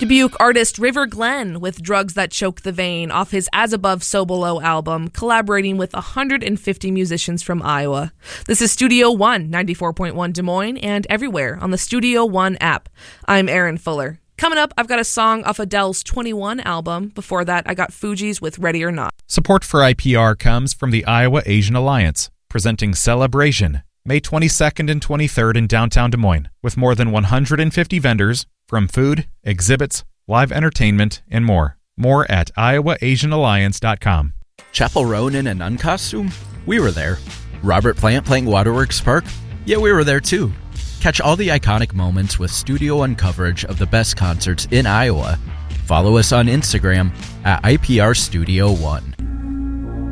Dubuque artist River Glenn with Drugs That Choke the Vein off his As Above So Below album, collaborating with 150 musicians from Iowa. This is Studio One, 94.1 Des Moines, and everywhere on the Studio One app. I'm Aaron Fuller. Coming up, I've got a song off Adele's 21 album. Before that, I got Fugees with Ready or Not. Support for IPR comes from the Iowa Asian Alliance, presenting Celebration, May 22nd and 23rd in downtown Des Moines, with more than 150 vendors from food, exhibits, live entertainment, and more. More at iowaasianalliance.com. Chapel Roan in a nun costume? We were there. Robert Plant playing Waterworks Park? Yeah, we were there too. Catch all the iconic moments with Studio One coverage of the best concerts in Iowa. Follow us on Instagram at IPR Studio One.